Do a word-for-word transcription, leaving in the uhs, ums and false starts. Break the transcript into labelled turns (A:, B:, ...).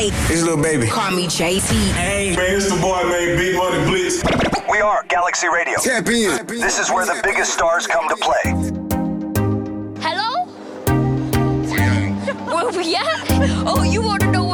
A: Hey,
B: it's Lil Baby.
A: Call me J T.
B: Hey, man, it's the boy named Big Money Blitz.
C: We are Galaxy Radio.
B: Tap in.
C: This is where the biggest stars come to play.
D: Hello? Where we at? Oh, you want to know